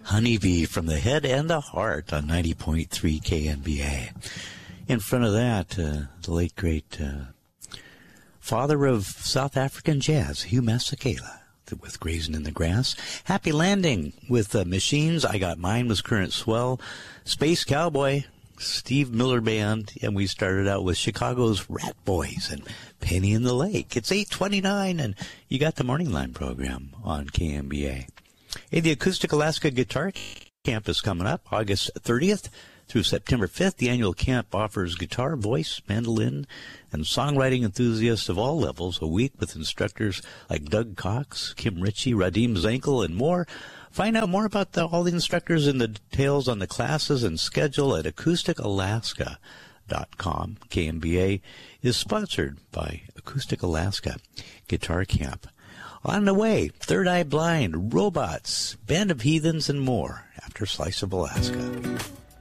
Honeybee from the Head and the Heart on 90.3 KNBA. In front of that, the late, great father of South African jazz, Hugh Masekela, with Grazing in the Grass. Happy Landing with Machines. I Got Mine was Current Swell. Space Cowboy, Steve Miller Band. And we started out with Chicago's Rat Boys and Penny in the Lake. It's 8:29, and you got the Morning Line program on KNBA. Hey, the Acoustic Alaska Guitar Camp is coming up August 30th through September 5th. The annual camp offers guitar, voice, mandolin, and songwriting enthusiasts of all levels a week with instructors like Doug Cox, Kim Ritchie, Radim Zankel, and more. Find out more about all the instructors and the details on the classes and schedule at acousticalaska.com. KNBA is sponsored by Acoustic Alaska Guitar Camp. On the way, Third Eye Blind, Robots, Band of Heathens, and more after Slice of Alaska.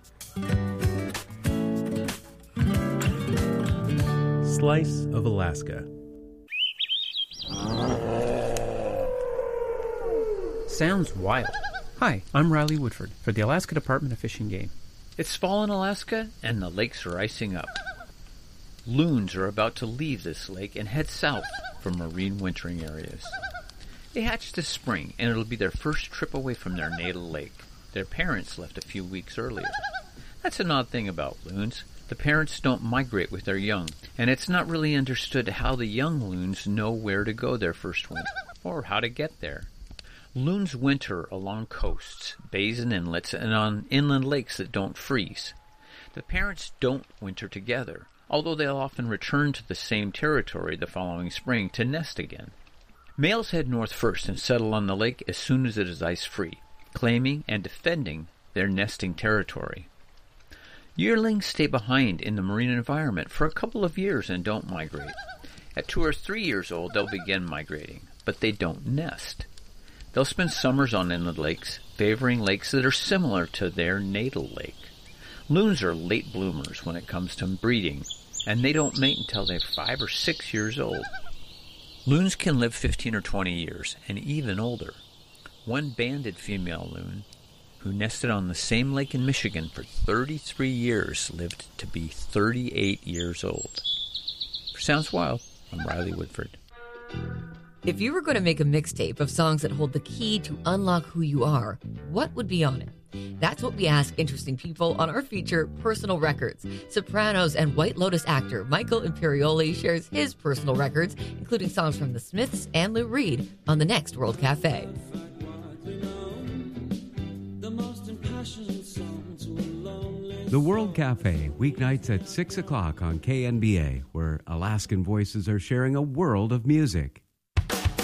Slice of Alaska. Sounds wild. Hi, I'm Riley Woodford for the Alaska Department of Fish and Game. It's fall in Alaska, and the lakes are icing up. Loons are about to leave this lake and head south for marine wintering areas. They hatched this spring, and it'll be their first trip away from their natal lake. Their parents left a few weeks earlier. That's an odd thing about loons. The parents don't migrate with their young, and it's not really understood how the young loons know where to go their first winter, or how to get there. Loons winter along coasts, bays and inlets, and on inland lakes that don't freeze. The parents don't winter together, although they'll often return to the same territory the following spring to nest again. Males head north first and settle on the lake as soon as it is ice-free, claiming and defending their nesting territory. Yearlings stay behind in the marine environment for a couple of years and don't migrate. At 2 or 3 years old, they'll begin migrating, but they don't nest. They'll spend summers on inland lakes, favoring lakes that are similar to their natal lake. Loons are late bloomers when it comes to breeding, and they don't mate until they're 5 or 6 years old. Loons can live 15 or 20 years, and even older. One banded female loon, who nested on the same lake in Michigan for 33 years, lived to be 38 years old. For Sounds Wild, I'm Riley Woodford. If you were going to make a mixtape of songs that hold the key to unlock who you are, what would be on it? That's what we ask interesting people on our feature, Personal Records. Sopranos and White Lotus actor Michael Imperioli shares his personal records, including songs from The Smiths and Lou Reed, on the next World Cafe. The World Cafe, weeknights at 6 o'clock on KNBA, where Alaskan voices are sharing a world of music.